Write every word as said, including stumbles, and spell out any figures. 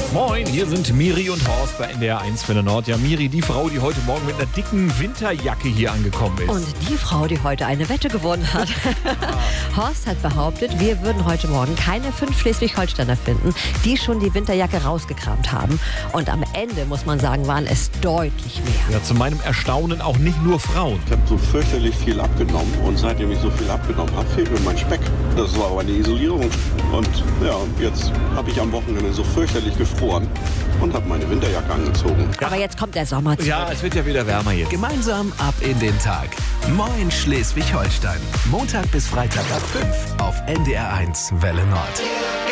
Moin, hier sind Miri und Horst bei N D R eins für der Nord. Ja, Miri, die Frau, die heute Morgen mit einer dicken Winterjacke hier angekommen ist. Und die Frau, die heute eine Wette gewonnen hat. Horst hat behauptet, wir würden heute Morgen keine fünf Schleswig-Holsteiner finden, die schon die Winterjacke rausgekramt haben. Und am Ende, muss man sagen, waren es deutlich mehr. Ja, zu meinem Erstaunen auch nicht nur Frauen. Ich habe so fürchterlich viel abgenommen und seitdem ich so viel abgenommen habe, fehlt mir mein Speck. Das war aber eine Isolierung. Und ja, jetzt habe ich am Wochenende so fürchterlich gefroren und habe meine Winterjacke angezogen. Aber jetzt kommt der Sommer zurück. Ja, es wird ja wieder wärmer jetzt. Gemeinsam ab in den Tag. Moin Schleswig-Holstein. Montag bis Freitag ab fünf auf N D R eins Welle Nord.